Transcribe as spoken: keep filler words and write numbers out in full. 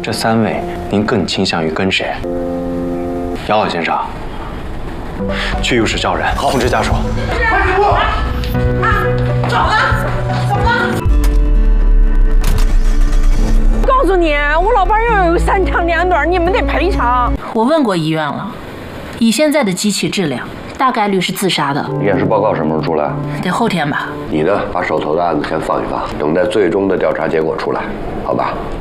这三位，您更倾向于跟谁？杨老先生，去浴室叫人，通知家属。 快起步！啊，走了，怎么了？告诉你，我老伴又有三长两短，你们得赔偿。 我问过医院了，以现在的机器质量，大概率是自杀的。 验尸报告什么时候出来？ 得后天吧。 你呢，把手头的案子先放一放，等待最终的调查结果出来，好吧？